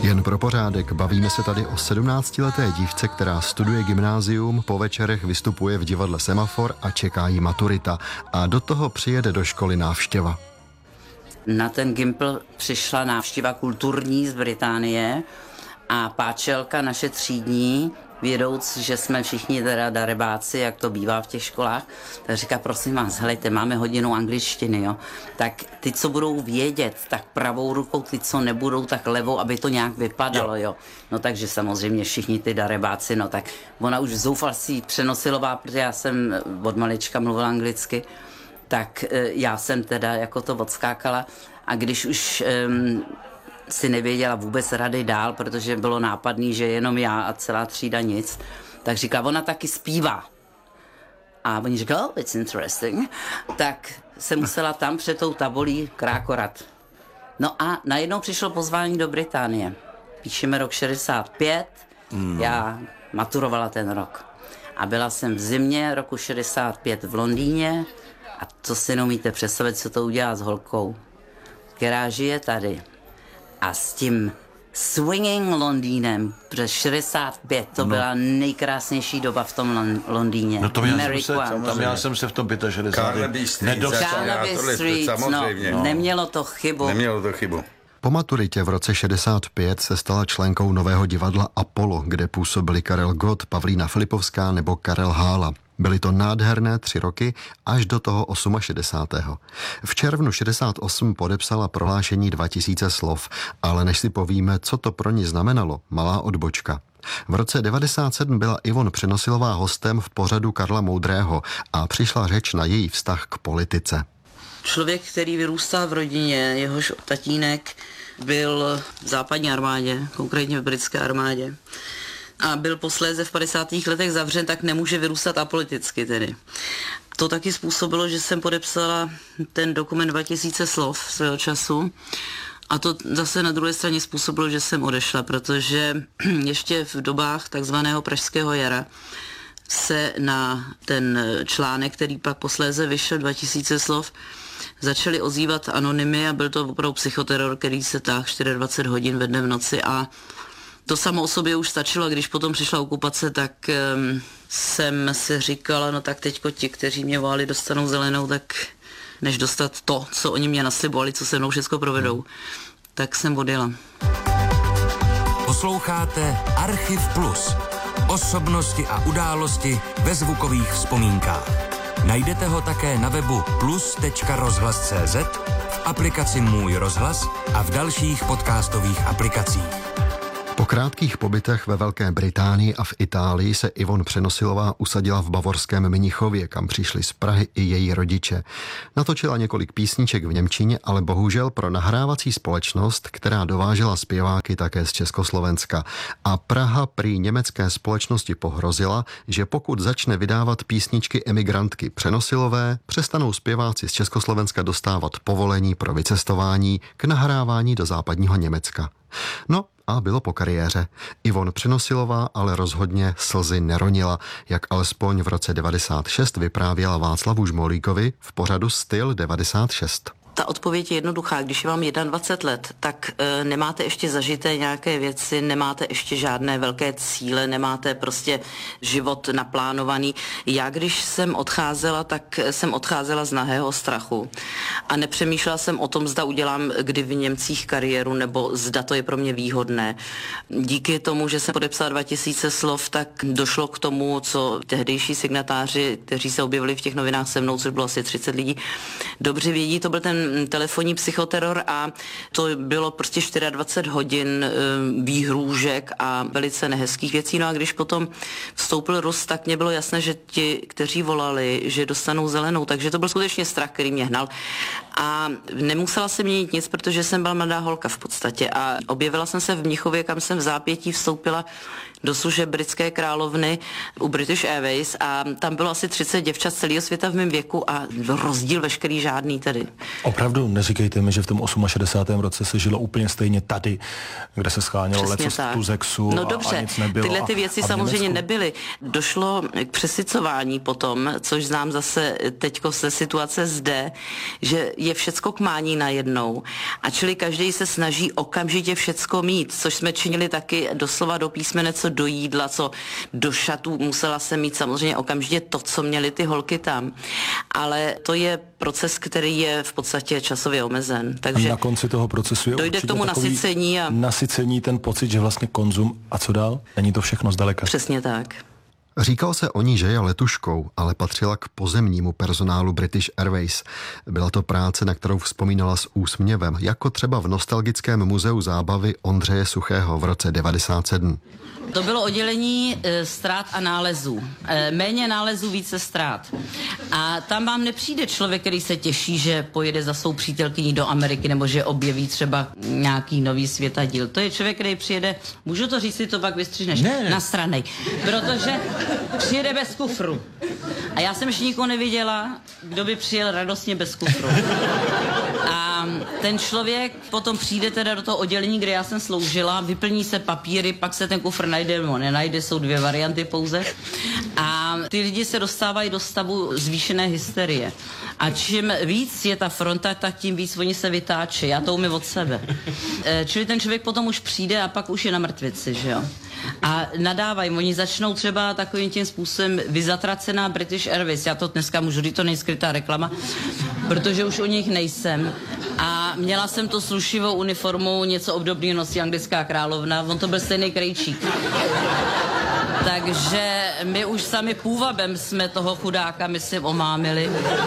Jen pro pořádek, bavíme se tady o 17leté dívce, která studuje gymnázium, po večerech vystupuje v divadle Semafor a čeká jí maturita. A do toho přijede do školy návštěva. Na ten Gimpl přišla návštěva kulturní z Británie a páčelka naše třídní, vědouc, že jsme všichni teda darebáci, jak to bývá v těch školách, tak říká, prosím vás, helejte, máme hodinu angličtiny, jo, tak ty, co budou vědět, tak pravou rukou, ty, co nebudou, tak levou, aby to nějak vypadalo, jo. No takže samozřejmě všichni ty darebáci, no tak ona už zoufalství přenosilová, protože já jsem od malička mluvila anglicky, tak já jsem teda jako to odskákala a když už si nevěděla vůbec rady dál, protože bylo nápadný, že jenom já a celá třída nic, tak říkala, ona taky zpívá. A oni říkali, oh, it's interesting. Tak se musela tam před tou tabulí krákorat. No a najednou přišlo pozvání do Británie. Píšeme rok 65, já maturovala ten rok. A byla jsem v zimě roku 65 v Londýně a to si neumíte představit, co to udělá s holkou, která žije tady. A s tím swinging Londýnem, protože 65, to byla nejkrásnější doba v tom Londýně. No to já jsem se v tom 65 nedostal. Carnaby Street, no, nemělo to chybu. Po maturitě v roce 65 se stala členkou nového divadla Apollo, kde působili Karel Gott, Pavlína Filipovská nebo Karel Hála. Byly to nádherné 3 roky až do toho 68. V červnu 68 podepsala prohlášení 2000 slov, ale než si povíme, co to pro ní znamenalo, malá odbočka. V roce 97 byla Ivon Přenosilová hostem v pořadu Karla Moudrého a přišla řeč na její vztah k politice. Člověk, který vyrůstal v rodině, jehož tatínek byl v západní armádě, konkrétně v britské armádě, a byl posléze v 50. letech zavřen, tak nemůže vyrůstat apoliticky tedy. To taky způsobilo, že jsem podepsala ten dokument 2000 slov svého času a to zase na druhé straně způsobilo, že jsem odešla, protože ještě v dobách takzvaného Pražského jara se na ten článek, který pak posléze vyšel 2000 slov, začaly ozývat anonymy a byl to opravdu psychoteror, který se táhl 24 hodin ve dne v noci a to samo o sobě už stačilo, když potom přišla okupace, tak jsem si říkala, no tak teďko ti, kteří mě volali, dostanou zelenou, tak než dostat to, co oni mě naslibovali, co se mnou všechno provedou, tak jsem odjela. Posloucháte Archiv Plus. Osobnosti a události ve zvukových vzpomínkách. Najdete ho také na webu plus.rozhlas.cz, v aplikaci Můj rozhlas a v dalších podcastových aplikacích. Po krátkých pobytech ve Velké Británii a v Itálii se Ivon Přenosilová usadila v bavorském Mnichově, kam přišli z Prahy i její rodiče. Natočila několik písniček v němčině, ale bohužel pro nahrávací společnost, která dovážela zpěváky také z Československa. A Praha prý německé společnosti pohrozila, že pokud začne vydávat písničky emigrantky Přenosilové, přestanou zpěváci z Československa dostávat povolení pro vycestování k nahrávání do západního Německa. No a bylo po kariéře. Ivon Přenosilová ale rozhodně slzy neronila, jak alespoň v roce 96 vyprávěla Václavu Žmolíkovi v pořadu Styl 96. Ta odpověď je jednoduchá. Když je vám 21 let, tak nemáte ještě zažité nějaké věci, nemáte ještě žádné velké cíle, nemáte prostě život naplánovaný. Já když jsem odcházela, tak jsem odcházela z nahého strachu. A nepřemýšlela jsem o tom, zda udělám kdy v Němcích kariéru, nebo zda to je pro mě výhodné. Díky tomu, že jsem podepsala 2000 slov, tak došlo k tomu, co tehdejší signatáři, kteří se objevili v těch novinách se mnou, což bylo asi 30 lidí, dobře vědí, to byl ten telefonní psychoteror a to bylo prostě 24 hodin výhrůžek a velice nehezkých věcí. No a když potom vstoupil Rus, tak mě bylo jasné, že ti, kteří volali, že dostanou zelenou, takže to byl skutečně strach, který mě hnal. A nemusela jsem měnit nic, protože jsem byla mladá holka v podstatě a objevila jsem se v Mnichově, kam jsem v zápětí vstoupila do služeb britské královny u British Airways a tam bylo asi 30 děvčat z celého světa v mém věku a rozdíl veškerý žádný tedy. Opravdu neříkejte mi, že v tom 68. roce se žilo úplně stejně tady, kde se schánělo leco z Tuzexu no dobře, a nic nebylo. Tyhle ty věci samozřejmě nebyly. Došlo k přesycování potom, což znám zase teďko se situace zde, že je všecko k mání najednou. A čili každý se snaží okamžitě všecko mít, což jsme činili taky doslova do písmene, co do jídla, co do šatů. Musela jsem mít samozřejmě okamžitě to, co měly ty holky tam. Ale to je proces, který je v podstatě časově omezen. Takže na konci toho procesu je dojde k tomu nasycení, ten pocit, že vlastně konzum a co dál? Není to všechno zdaleka. Přesně tak. Říkal se o ní, že je letuškou, ale patřila k pozemnímu personálu British Airways. Byla to práce, na kterou vzpomínala s úsměvem, jako třeba v nostalgickém muzeu zábavy Ondřeje Suchého v roce 1997. To bylo oddělení ztrát a nálezů. Méně nálezů, více ztrát. A tam vám nepřijde člověk, který se těší, že pojede za svou přítelkyní do Ameriky nebo že objeví třeba nějaký nový světadíl. To je člověk, který přijede, můžu to říct, si to pak vystřihneš, na stranej. Protože přijede bez kufru. A já jsem ještě nikoho neviděla, kdo by přijel radostně bez kufru. A ten člověk potom přijde teda do toho oddělení, kde já jsem sloužila, vyplní se papíry, pak se ten kufr najde nebo nenajde, jsou dvě varianty pouze. A ty lidi se dostávají do stavu zvýšené hysterie. A čím víc je ta fronta, tak tím víc oni se vytáčí. Já to umím od sebe. Čili ten člověk potom už přijde a pak už je na mrtvici, že jo. A nadávají, oni začnou třeba takovým tím způsobem vyzatracená British Airways. Já to dneska můžu říct, to není skrytá reklama, protože už u nich nejsem. A měla jsem to slušivou uniformu, něco obdobného nosí anglická královna, on to byl stejný krejčík. Takže my už sami půvabem jsme toho chudáka, myslím, omámili.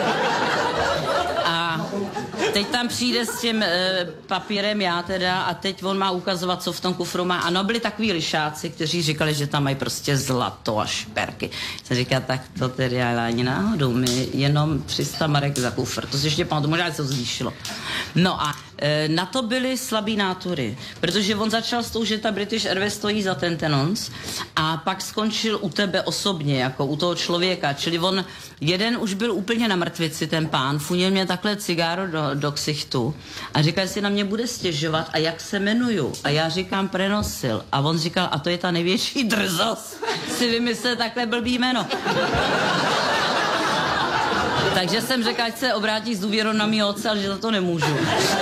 A teď tam přijde s tím papírem já teda a teď on má ukazovat, co v tom kufru má. Ano, byli takový lišáci, kteří říkali, že tam mají prostě zlato a šperky. Jsem říkala, tak to tedy ani náhodou, mi jenom 300 marek za kufr. To si ještě pamatuju, možná se to zvýšilo. No a na to byly slabý nátury, protože on začal s tou, že ta British Airways stojí za ten tenons a pak skončil u tebe osobně, jako u toho člověka, čili on jeden už byl úplně na mrtvici, ten pán, funil mě takhle cigáro do ksichtu a říkal, si na mě bude stěžovat a jak se jmenuju a já říkám Prenosil a on říkal, a to je ta největší drzost, si vymyslel takhle blbý jméno. Takže jsem řekla, ať se obrátí s důvěrou na mýho otce, ale že za to nemůžu.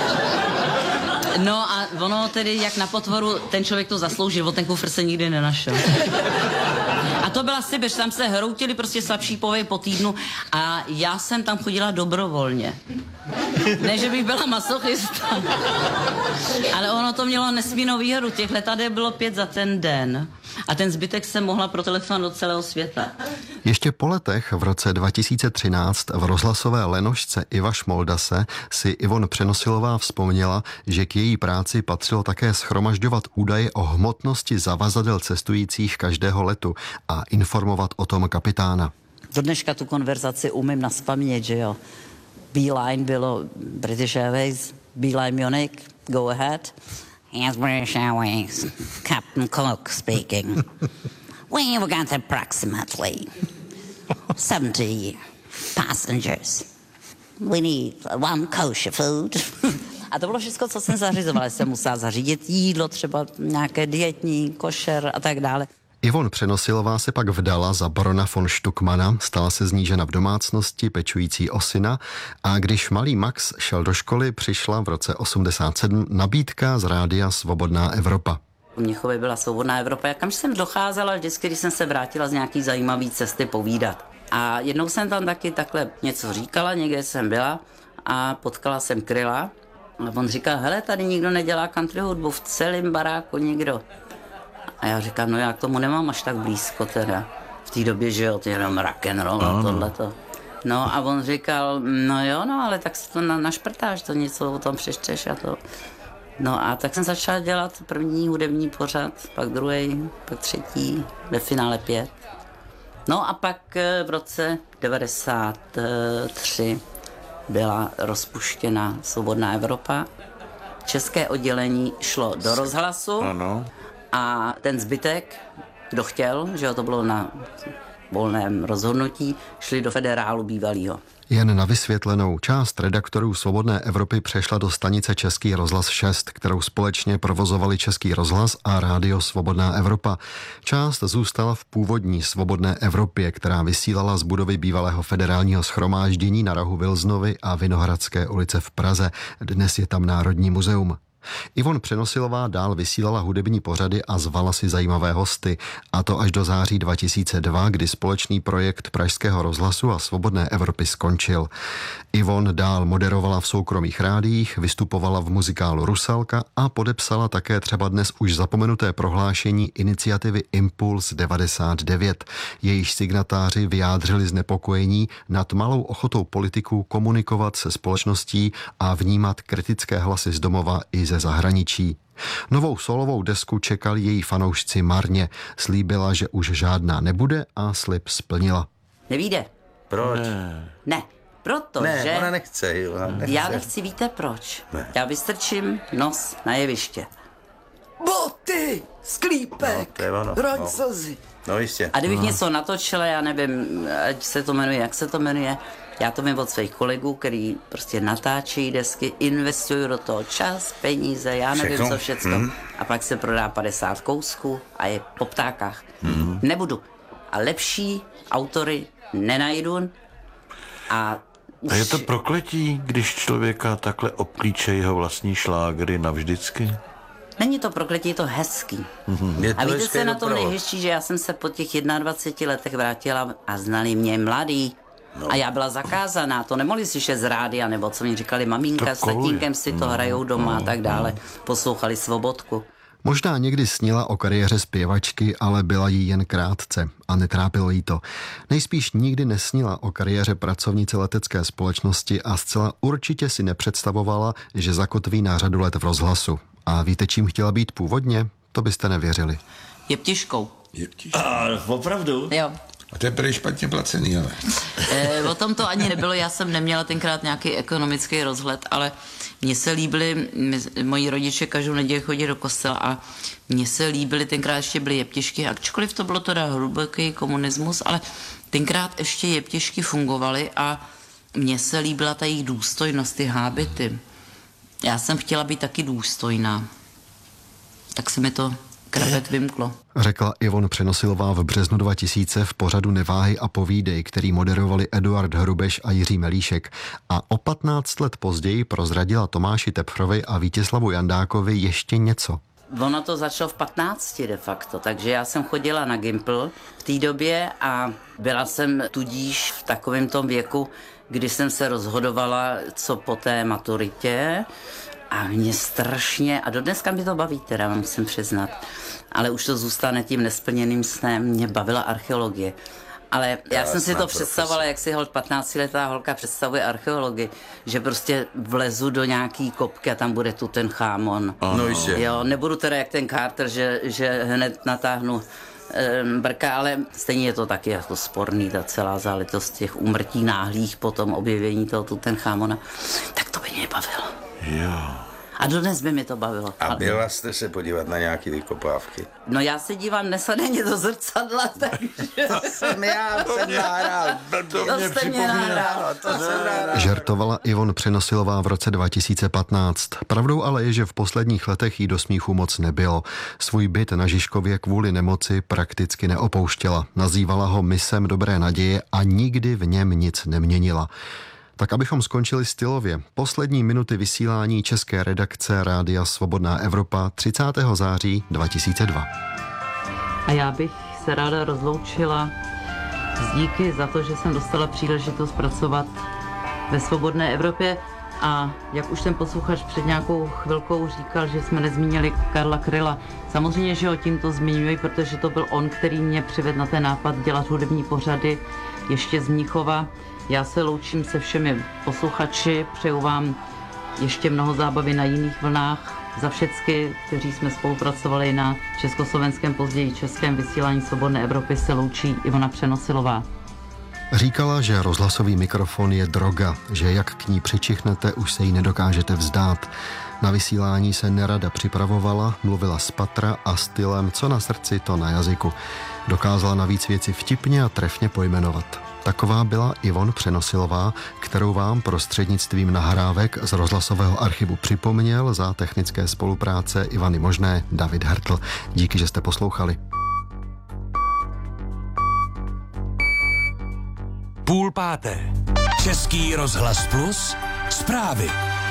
No a ono tedy, jak na potvoru, ten člověk to zasloužil, ten kufr se nikdy nenašel. A to byla Sibiř, tam se hroutili prostě slabší povej po týdnu a já jsem tam chodila dobrovolně. Ne, že bych byla masochista. Ale ono to mělo nesmírnou výhodu, těch letadel bylo 5 za ten den. A ten zbytek jsem mohla protelefonovat do celého světa. Ještě po letech v roce 2013 v rozhlasové lenošce Iva Šmoldase si Ivon Přenosilová vzpomněla, že k její práci patřilo také shromažďovat údaje o hmotnosti zavazadel cestujících každého letu a informovat o tom kapitána. Do dneška tu konverzaci umím naspamět, že jo. Beeline bylo British Airways, Beeline Munich, go ahead. Yes, British Airways, Captain Cook speaking. We've got approximately 70 passengers. We need one kosher food. A to bylo všechno, co jsem zařizovala. Jsem musela zařídit jídlo, třeba nějaké dietní, košer a tak dále. Ivon Přenosilová se pak vdala za barona von Stuckmana, stala se z ní žena v domácnosti, pečující o syna a když malý Max šel do školy, přišla v roce 87 nabídka z rádia Svobodná Evropa. V Mnichově byla Svobodná Evropa, kam jsem docházela vždycky, když jsem se vrátila z nějaký zajímavý cesty povídat. A jednou jsem tam taky takhle něco říkala, někde jsem byla a potkala jsem Kryla a on říkal, hele, tady nikdo nedělá country hudbu, v celém baráku nikdo. A já říkám, no já k tomu nemám až tak blízko teda. V té době, že jo, to je jenom rock and roll a tohleto. No a on říkal, no jo, no ale tak si to našprtáš, to něco o tom přečteš a to. No a tak jsem začala dělat první hudební pořad, pak druhý, pak třetí, ve finále 5. No a pak v roce 93 byla rozpuštěna Svobodná Evropa. České oddělení šlo do rozhlasu. Ano. A ten zbytek, kdo chtěl, že jo, to bylo na volném rozhodnutí šli do federálu bývalýho. Jen na vysvětlenou, část redaktorů Svobodné Evropy přešla do stanice Český rozhlas 6, kterou společně provozovali Český rozhlas a Rádio Svobodná Evropa. Část zůstala v původní Svobodné Evropě, která vysílala z budovy bývalého federálního shromáždění na rohu Vilznovy a Vinohradské ulice v Praze. Dnes je tam Národní muzeum. Ivon Přenosilová dál vysílala hudební pořady a zvala si zajímavé hosty, a to až do září 2002, kdy společný projekt Pražského rozhlasu a Svobodné Evropy skončil. Ivon dál moderovala v soukromých rádiích, vystupovala v muzikálu Rusalka a podepsala také třeba dnes už zapomenuté prohlášení iniciativy Impuls 99. Jejíž signatáři vyjádřili znepokojení nad malou ochotou politiků komunikovat se společností a vnímat kritické hlasy z domova i ze zahraničí. Novou solovou desku čekali její fanoušci marně. Slíbila, že už žádná nebude a slib splnila. Nevíde. Proč? Ne, protože... Ne, ona nechce. Já nechci, víte proč? Ne. Já vystrčím nos na jeviště. Boty, sklípek, roď slzy. No jistě. A kdybych něco natočila, já nevím, ať se to jmenuje, jak se to jmenuje, já to vím od svých kolegů, který prostě natáčejí desky, investují do toho čas, peníze, já nevím co všecko. A pak se prodá 50 kousků a je po ptákách. Nebudu. A lepší autory nenajdu. A je to prokletí, když člověka takhle obklíče jeho vlastní šlágry navždycky? Není to prokletí, je to hezký. A víte, co je na tom nejhezčí, že já jsem se po těch 21 letech vrátila a znali mě mladý. No. A já byla zakázaná, to nemohli slyšet z rádia, nebo co mi říkali, maminka s tatínkem si to hrajou doma a tak dále. Poslouchali Svobodku. Možná někdy snila o kariéře zpěvačky, ale byla jí jen krátce a netrápilo jí to. Nejspíš nikdy nesnila o kariéře pracovnice letecké společnosti a zcela určitě si nepředstavovala, že zakotví na řadu let v rozhlasu. A víte, čím chtěla být původně? To byste nevěřili. Jeptiškou. Opravdu? Jo. A to je prý špatně placený, ale... O tom to ani nebylo, já jsem neměla tenkrát nějaký ekonomický rozhled, ale mně se líbily, moji rodiče každou neděli chodí do kostela a mně se líbily, tenkrát ještě byly jeptišky, ačkoliv to bylo teda hluboký komunismus, ale tenkrát ještě jeptišky fungovaly a mně se líbila ta jejich důstojnost, ty hábity. Já jsem chtěla být taky důstojná, tak se mi to krapet vymklo. Řekla Ivon Přenosilová v březnu 2000 v pořadu Neváhy a povídej, který moderovali Eduard Hrubeš a Jiří Melíšek. A o 15 let později prozradila Tomáši Tepfrovi a Vítězslavu Jandákovi ještě něco. Ono to začalo v 15 de facto, takže já jsem chodila na Gimpl v té době a byla jsem tudíž v takovém tom věku, kdy jsem se rozhodovala, co po té maturitě. A mě strašně, a dodneska mi to baví, teda musím přiznat, ale už to zůstane tím nesplněným snem, mě bavila archeologie. Ale já jsem si to představovala, jak si 15letá holka představuje archeologii, že prostě vlezu do nějaký kopky a tam bude Tutanchamun. No jistě. Jo, nebudu teda jak ten Carter, že hned natáhnu brka, ale stejně je to taky jako sporný, ta celá záležitost těch úmrtí náhlých po tom objevení toho Tutanchamuna. Tak to by mě bavilo. Jo. A dodnes by mi to bavilo. A byla jste se podívat na nějaký vykopávky? No já se dívám nesadeně do zrcadla, takže... To jsem nahrál. To jste mě nahrál. Žertovala Ivon Přenosilová v roce 2015. Pravdou ale je, že v posledních letech jí do smíchu moc nebylo. Svůj byt na Žižkově kvůli nemoci prakticky neopouštěla. Nazývala ho misem dobré naděje a nikdy v něm nic neměnila. Tak abychom skončili stylově, poslední minuty vysílání české redakce Rádia Svobodná Evropa 30. září 2002. A já bych se ráda rozloučila s díky za to, že jsem dostala příležitost pracovat ve Svobodné Evropě a jak už ten posluchač před nějakou chvilkou říkal, že jsme nezmínili Karla Kryla. Samozřejmě, že ho tímto zmiňuji, protože to byl on, který mě přivedl na ten nápad dělat hudební pořady ještě z Mnichova. Já se loučím se všemi posluchači, přeju vám ještě mnoho zábavy na jiných vlnách. Za všecky, kteří jsme spolupracovali na československém, později českém vysílání Svobodné Evropy, se loučí Ivona Přenosilová. Říkala, že rozhlasový mikrofon je droga, že jak k ní přičichnete, už se jí nedokážete vzdát. Na vysílání se nerada připravovala, mluvila z patra a stylem co na srdci, to na jazyku. Dokázala navíc věci vtipně a trefně pojmenovat. Taková byla Ivon Přenosilová, kterou vám prostřednictvím nahrávek z rozhlasového archivu připomněl za technické spolupráce Ivany Možné David Hertl. Díky, že jste poslouchali. 4:30. Český rozhlas Plus. Zprávy.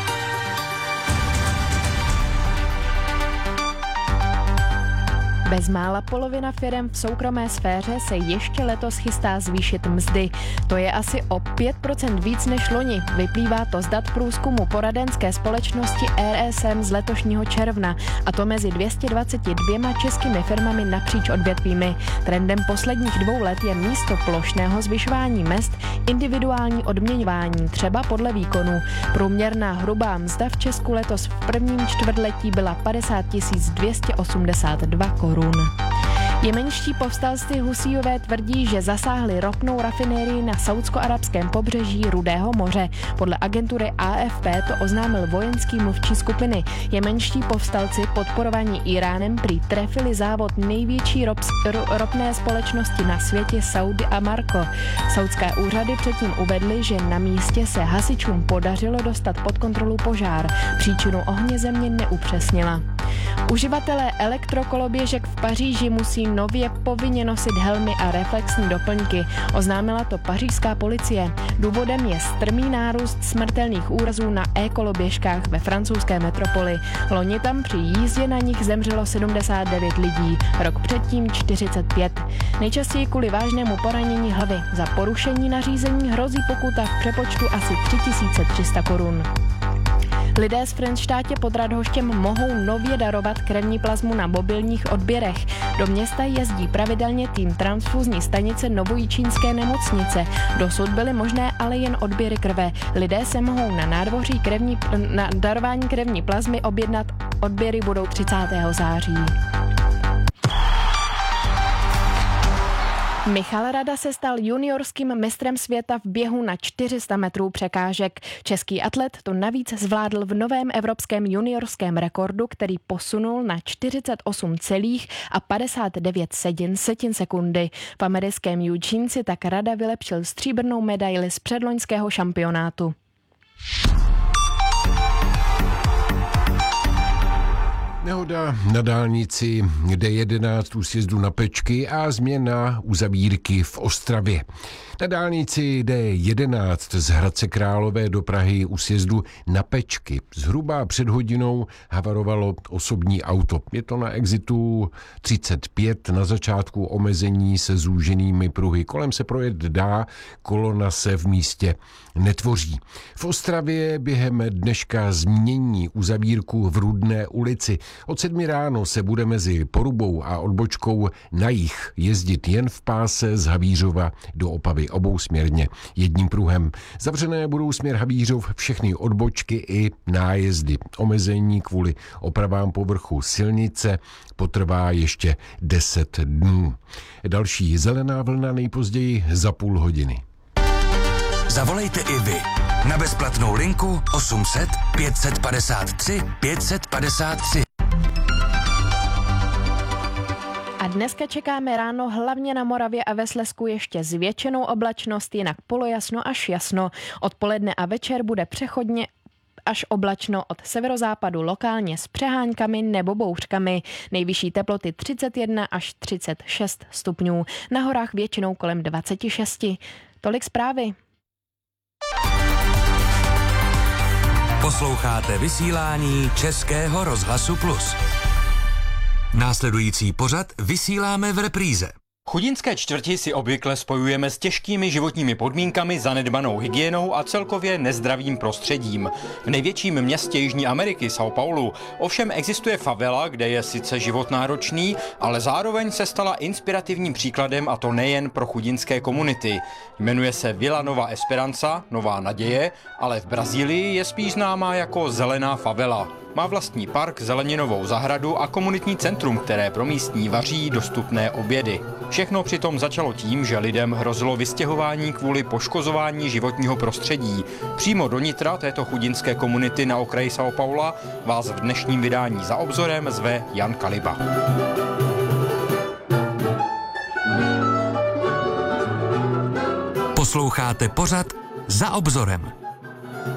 Bezmála polovina firem v soukromé sféře se ještě letos chystá zvýšit mzdy. To je asi o 5% víc než loni. Vyplývá to z dat průzkumu poradenské společnosti RSM z letošního června, a to mezi 222 českými firmami napříč odvětvími. Trendem posledních 2 let je místo plošného zvyšování mezd individuální odměňování, třeba podle výkonu. Průměrná hrubá mzda v Česku letos v prvním čtvrtletí byla 50 282 korun. Jemenští povstalci Husíjové tvrdí, že zasáhli ropnou rafinérii na saúdsko-arabském pobřeží Rudého moře. Podle agentury AFP to oznámil vojenský mluvčí skupiny. Jemenští povstalci podporovaní Iránem prý trefili závod největší ropné společnosti na světě Saudi Aramco. Saúdské úřady předtím uvedly, že na místě se hasičům podařilo dostat pod kontrolu požár. Příčinu ohně země neupřesnila. Uživatelé elektrokoloběžek v Paříži musí nově povinně nosit helmy a reflexní doplňky. Oznámila to pařížská policie. Důvodem je strmý nárůst smrtelných úrazů na e-koloběžkách ve francouzské metropoli. Loni tam při jízdě na nich zemřelo 79 lidí, rok předtím 45. Nejčastěji kvůli vážnému poranění hlavy. Za porušení nařízení hrozí pokuta v přepočtu asi 3300 korun. Lidé z Frenštátě pod Radhoštěm mohou nově darovat krevní plazmu na mobilních odběrech. Do města jezdí pravidelně tým transfuzní stanice Novojičínské nemocnice. Dosud byly možné ale jen odběry krve. Lidé se mohou na nádvoří na darování krevní plazmy objednat. Odběry budou 30. září. Michal Rada se stal juniorským mistrem světa v běhu na 400 metrů překážek. Český atlet to navíc zvládl v novém evropském juniorském rekordu, který posunul na 48,59 sekundy. V americkém Eugene si tak Rada vylepšil stříbrnou medaili z předloňského šampionátu. Nehoda na dálnici D11 u sjezdu na Pečky a změna uzavírky v Ostravě. Na dálnici D11 z Hradce Králové do Prahy u sjezdu na Pečky zhruba před hodinou havarovalo osobní auto. Je to na exitu 35, na začátku omezení se zúženými pruhy. Kolem se projet dá, kolona se v místě netvoří. V Ostravě během dneška změní uzavírku v Rudné ulici. Od 7 ráno se bude mezi Porubou a odbočkou na jih jezdit jen v páse z Havířova do Opavy obousměrně jedním pruhem. Zavřené budou směr Havířov všechny odbočky i nájezdy. Omezení kvůli opravám povrchu silnice potrvá ještě 10 dnů. Další zelená vlna nejpozději za půl hodiny. Zavolejte i vy na bezplatnou linku 800 553 553. A dneska čekáme ráno hlavně na Moravě a ve Slezsku ještě zvětšenou oblačnost, jinak polojasno až jasno. Odpoledne a večer bude přechodně až oblačno, od severozápadu lokálně s přehánkami nebo bouřkami. Nejvyšší teploty 31 až 36 stupňů. Na horách většinou kolem 26. Tolik zprávy. Posloucháte vysílání Českého rozhlasu Plus. Následující pořad vysíláme v repríze. Chudinské čtvrti si obvykle spojujeme s těžkými životními podmínkami, zanedbanou hygienou a celkově nezdravým prostředím. V největším městě Jižní Ameriky, São Paulo, ovšem existuje favela, kde je sice život náročný, ale zároveň se stala inspirativním příkladem, a to nejen pro chudinské komunity. Jmenuje se Vila Nova Esperança, Nová naděje, ale v Brazílii je spíš známá jako Zelená favela. Má vlastní park, zeleninovou zahradu a komunitní centrum, které pro místní vaří dostupné obědy. Všechno přitom začalo tím, že lidem hrozilo vystěhování kvůli poškozování životního prostředí. Přímo do nitra této chudinské komunity na okraji São Paula vás v dnešním vydání Za obzorem zve Jan Kaliba. Posloucháte pořad Za obzorem.